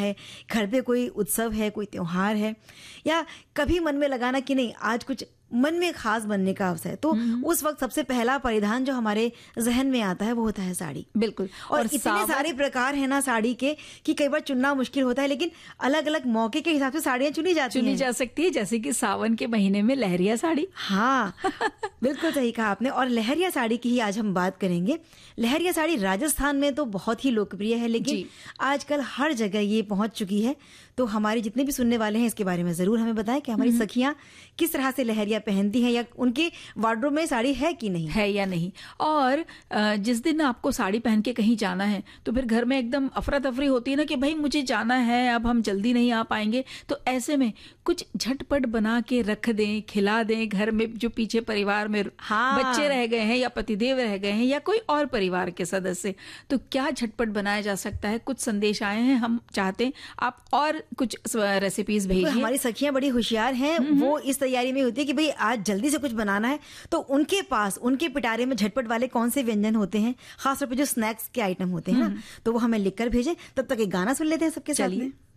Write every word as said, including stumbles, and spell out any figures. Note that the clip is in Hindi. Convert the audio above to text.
है, घर पे कोई उत्सव है, कोई त्योहार है, या कभी मन में लगाना कि नहीं आज कुछ मन में खास बनने का अवसर है, तो उस वक्त सबसे पहला परिधान जो हमारे जहन में आता है वो होता है साड़ी। बिल्कुल। और, और इतने सारे प्रकार हैं ना साड़ी के कि कई बार चुनना मुश्किल होता है, लेकिन अलग अलग मौके के हिसाब से साड़ियाँ चुनी जाती चुनी हैं। जा सकती है, जैसे कि सावन के महीने में लहरिया साड़ी। हाँ बिल्कुल सही कहा आपने। और लहरिया साड़ी की ही आज हम बात करेंगे। लहरिया साड़ी राजस्थान में तो बहुत ही लोकप्रिय है, लेकिन आजकल हर जगह ये पहुंच चुकी है। तो हमारे जितने भी सुनने वाले हैं इसके बारे में जरूर हमें बताएं कि हमारी सखियां किस तरह से लहरिया पहनती हैं, या उनके वार्डरोब में साड़ी है कि नहीं है या नहीं। और जिस दिन आपको साड़ी पहन के कहीं जाना है तो फिर घर में एकदम अफरा तफरी होती है ना कि भाई मुझे जाना है, अब हम जल्दी नहीं आ पाएंगे। तो ऐसे में कुछ झटपट बना के रख दें, खिला दें घर में जो पीछे परिवार में हाँ। बच्चे रह गए हैं या पतिदेव रह गए हैं या कोई और परिवार के सदस्य, तो क्या झटपट बनाया जा सकता है। कुछ संदेश आए हैं, हम चाहते हैं आप और कुछ रेसिपीज भेजिए। हमारी सखियां बड़ी होशियार हैं, वो इस तैयारी में होती है कि भाई आज जल्दी से कुछ बनाना है, तो उनके पास उनके पिटारे में झटपट वाले कौन से व्यंजन होते हैं, खासतौर पर जो स्नैक्स के आइटम होते हैं ना, तो वो हमें लिखकर भेजें। तब तक एक गाना सुन लेते हैं सबके साथ में।